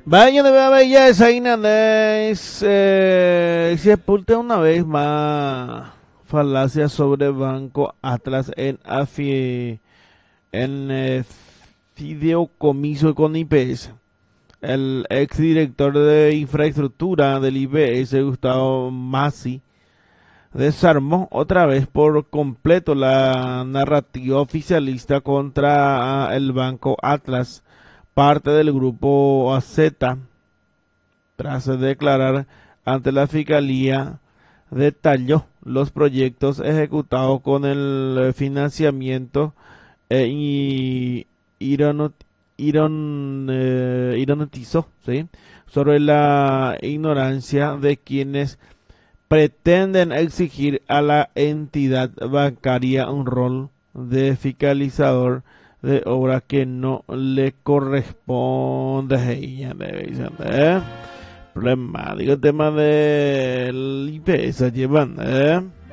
Vaya de belleza Inanés, se expulta una vez más falacia sobre Banco Atlas en fideicomiso con IPS. El exdirector de infraestructura del IPS, Gustavo Massi, desarmó otra vez por completo la narrativa oficialista contra el Banco Atlas, parte del grupo AZ, tras declarar ante la Fiscalía. Detalló los proyectos ejecutados con el financiamiento y ironizó, ¿sí?, sobre la ignorancia de quienes pretenden exigir a la entidad bancaria un rol de fiscalizador de obra que no le corresponde a ella, problemático el tema del IPS llevan,